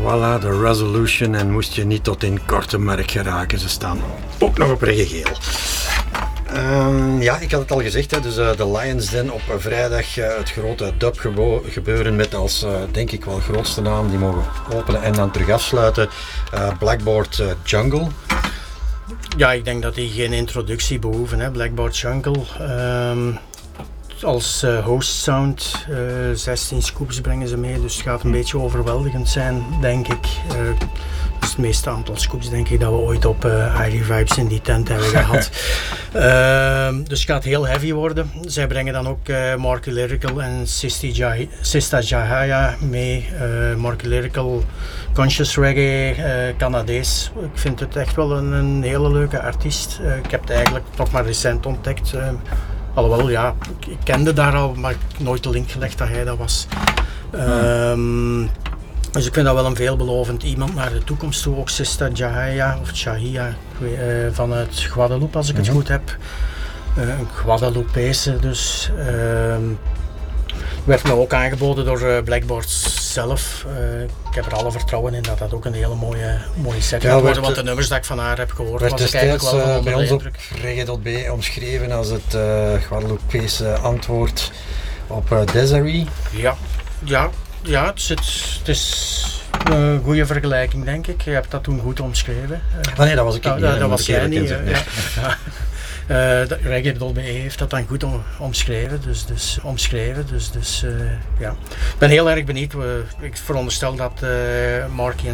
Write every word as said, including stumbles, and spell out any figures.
Voilà, de Resolution. En moest je niet tot in korte merk geraken. Ze staan ook nog op reggegeel. Um, ja, ik had het al gezegd, hè, dus uh, de Lions Den op uh, vrijdag uh, het grote dub gebo- gebeuren met als, uh, denk ik wel, grootste naam die mogen openen en dan terug afsluiten. Uh, Blackboard uh, Jungle. Ja, ik denk dat die geen introductie behoeven, hè. Blackboard Jungle. Um, als uh, host sound, uh, zestien scoops brengen ze mee, dus het gaat een beetje overweldigend zijn, denk ik. Uh, dus het meeste aantal scoops denk ik dat we ooit op uh, I D Vibes in die tent hebben gehad. uh, dus het gaat heel heavy worden. Zij brengen dan ook uh, Marky Lyrical en Sista Jahaya mee. Uh, Marky Lyrical, conscious reggae, uh, Canadees. Ik vind het echt wel een, een hele leuke artiest. Uh, ik heb het eigenlijk nog maar recent ontdekt. Uh, Alhoewel, ja, ik, ik kende daar al, maar ik heb nooit de link gelegd dat hij dat was. Um, dus ik vind dat wel een veelbelovend iemand naar de toekomst toe. Ook Sista Jahaya of Jahia uh, vanuit Guadeloupe, als ik het mm-hmm. goed heb. Uh, een Guadeloupese dus. Uh, werd me ook aangeboden door uh, Blackboard zelf. Uh, ik heb er alle vertrouwen in dat dat ook een hele mooie, mooie set gaat ja, worden, want de nummers dat ik van haar heb gehoord werd was ik eigenlijk wel uh, van bij ons op indruk. reggae.be omschreven als het uh, Guadeloupese antwoord op uh, Desiree. Ja, ja, ja het, zit, het is een goede vergelijking, denk ik. Je hebt dat toen goed omschreven. Uh, ah nee, dat was ik dat, niet. Dat, dat was jij niet. Uh, nee. ja. Uh, reggae.be heeft dat dan goed om, omschreven, dus, dus, omschreven, dus, dus uh, ja. Ik ben heel erg benieuwd. Uh, ik veronderstel dat uh, Marky en